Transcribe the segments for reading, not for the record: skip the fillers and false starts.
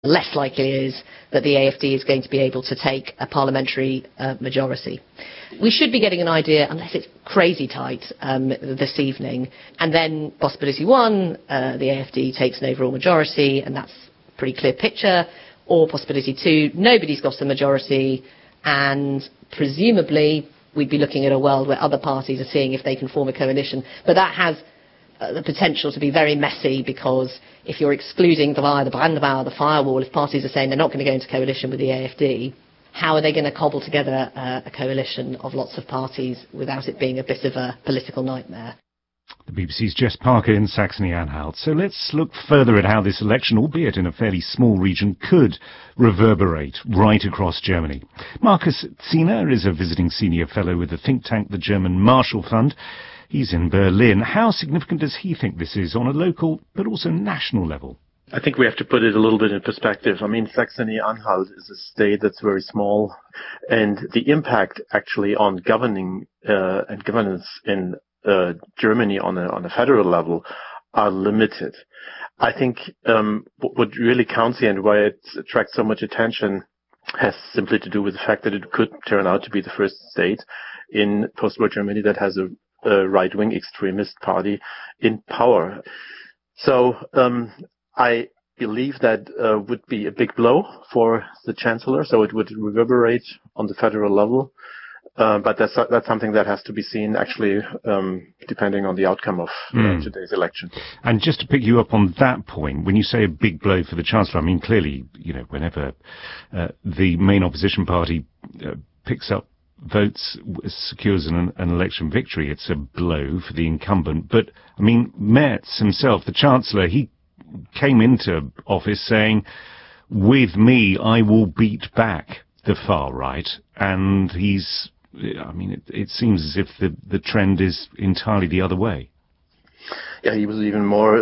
less likely it is that the AFD is going to be able to take a parliamentary majority. We should be getting an idea, unless it's crazy tight, this evening. And then possibility one, the AFD takes an overall majority, and that's a pretty clear picture. Or possibility two, nobody's got a majority, and presumably we'd be looking at a world where other parties are seeing if they can form a coalition. But that has the potential to be very messy, because if you're excluding the Brandmauer, the firewall, if parties are saying they're not going to go into coalition with the AFD, how are they going to cobble together a coalition of lots of parties without it being a bit of a political nightmare? The BBC's Jess Parker in Saxony-Anhalt. So let's look further at how this election, albeit in a fairly small region, could reverberate right across Germany. Markus Ziener is a visiting senior fellow with the think tank, the German Marshall Fund. He's in Berlin. How significant does he think this is on a local but also national level? I think we have to put it a little bit in perspective. I mean, Saxony-Anhalt is a state that's very small, and the impact actually on governing and governance in Germany on a federal level are limited. I think what really counts here and why it attracts so much attention has simply to do with the fact that it could turn out to be the first state in post-war Germany that has a right-wing extremist party in power. So I believe that would be a big blow for the Chancellor, so it would reverberate on the federal level. But that's something that has to be seen, actually, depending on the outcome of today's election. And just to pick you up on that point, when you say a big blow for the Chancellor, I mean, clearly, whenever the main opposition party picks up votes, secures an election victory, it's a blow for the incumbent. But, I mean, Merz himself, the Chancellor, he came into office saying, with me, I will beat back the far right. And it seems as if the trend is entirely the other way. Yeah, he was even more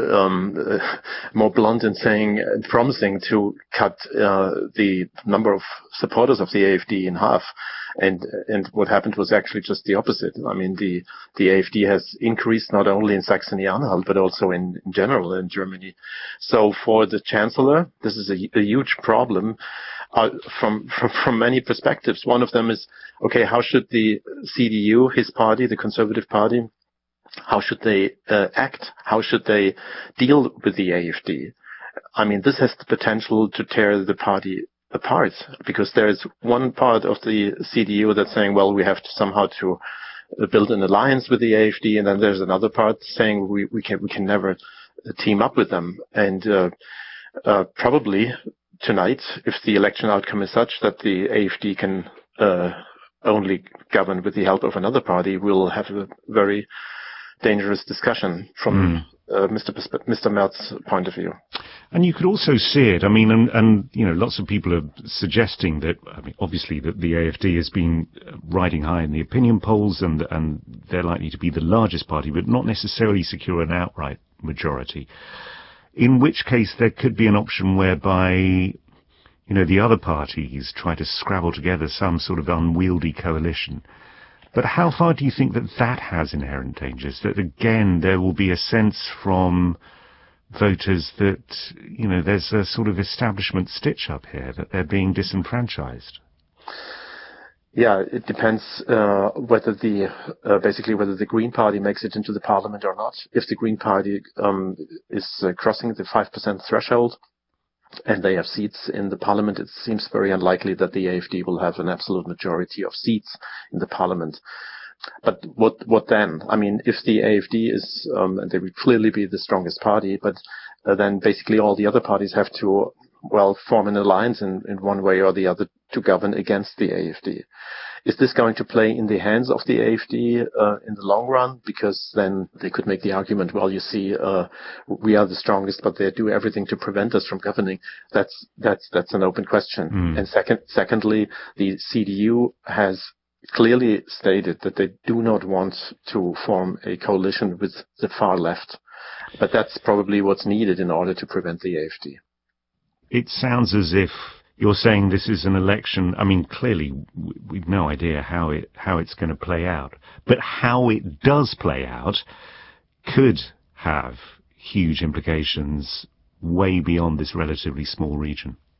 blunt in saying, promising to cut the number of supporters of the AfD in half, and what happened was actually just the opposite. I mean, the AfD has increased not only in Saxony-Anhalt but also in general in Germany. So for the Chancellor, this is a huge problem from many perspectives. One of them is, okay, how should the CDU, his party, the Conservative Party, how should they act? How should they deal with the AfD? I mean, this has the potential to tear the party apart, because there is one part of the CDU that's saying, well, we have to somehow to build an alliance with the AfD, and then there's another part saying we can never team up with them. And probably tonight, if the election outcome is such that the AfD can only govern with the help of another party, we'll have a very dangerous discussion from Mr. Merz's point of view. And you could also see it, I mean, and lots of people are suggesting that, I mean, obviously that the AfD has been riding high in the opinion polls, and they're likely to be the largest party, but not necessarily secure an outright majority. In which case there could be an option whereby, the other parties try to scrabble together some sort of unwieldy coalition. But how far do you think that has inherent dangers? That, again, there will be a sense from voters that, there's a sort of establishment stitch-up here, that they're being disenfranchised? Yeah, it depends whether the Green Party makes it into the parliament or not. If the Green Party is crossing the 5% threshold, and they have seats in the parliament, it seems very unlikely that the AfD will have an absolute majority of seats in the parliament. But what then? I mean, if the AfD is, and they would clearly be the strongest party, but then basically all the other parties have to, form an alliance in one way or the other to govern against the AfD. Is this going to play in the hands of the AfD in the long run? Because then they could make the argument, you see, we are the strongest, but they do everything to prevent us from governing. That's an open question. And secondly, the CDU has clearly stated that they do not want to form a coalition with the far left. But that's probably what's needed in order to prevent the AfD. It sounds as if you're saying this is an election. I mean, clearly, we've no idea how it's going to play out. But how it does play out could have huge implications way beyond this relatively small region.